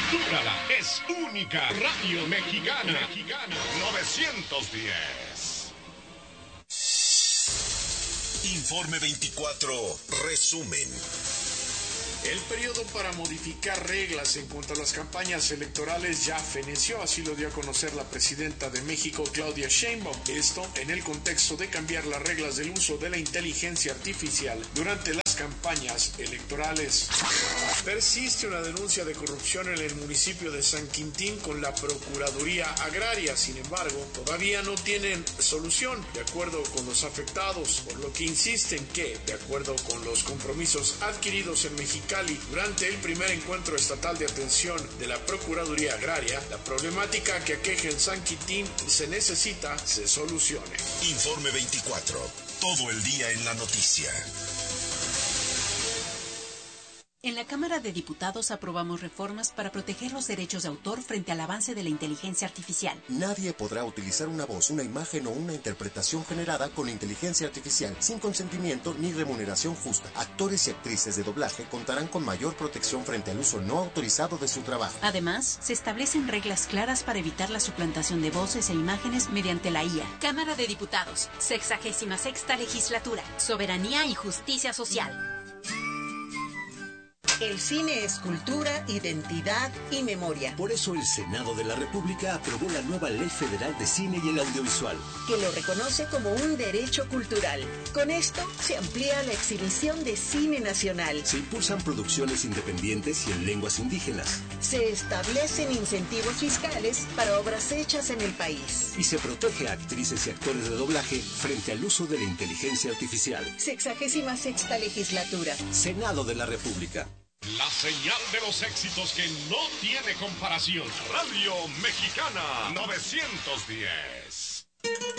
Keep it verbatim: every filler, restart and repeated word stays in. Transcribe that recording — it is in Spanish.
Descúbrala, es única. Radio Mexicana. Mexicana novecientos diez. Informe veinticuatro, resumen. El periodo para modificar reglas en cuanto a las campañas electorales ya feneció, así lo dio a conocer la presidenta de México, Claudia Sheinbaum. Esto en el contexto de cambiar las reglas del uso de la inteligencia artificial durante las campañas electorales. Persiste una denuncia de corrupción en el municipio de San Quintín con la Procuraduría Agraria. Sin embargo, todavía no tienen solución, de acuerdo con los afectados, por lo que insisten que, de acuerdo con los compromisos adquiridos en Mexicali durante el primer encuentro estatal de atención de la Procuraduría Agraria, la problemática que aqueja en San Quintín se necesita se solucione. Informe veinticuatro, todo el día en la noticia. En la Cámara de Diputados aprobamos reformas para proteger los derechos de autor frente al avance de la inteligencia artificial. Nadie podrá utilizar una voz, una imagen o una interpretación generada con inteligencia artificial sin consentimiento ni remuneración justa. Actores y actrices de doblaje contarán con mayor protección frente al uso no autorizado de su trabajo. Además, se establecen reglas claras para evitar la suplantación de voces e imágenes mediante la I A. Cámara de Diputados, sexagésima sexta legislatura, soberanía y justicia social. El cine es cultura, identidad y memoria. Por eso el Senado de la República aprobó la nueva Ley Federal de Cine y el Audiovisual, que lo reconoce como un derecho cultural. Con esto se amplía la exhibición de cine nacional. Se impulsan producciones independientes y en lenguas indígenas. Se establecen incentivos fiscales para obras hechas en el país. Y se protege a actrices y actores de doblaje frente al uso de la inteligencia artificial. Sexagésima sexta legislatura. Senado de la República. La señal de los éxitos que no tiene comparación. Radio Mexicana novecientos diez.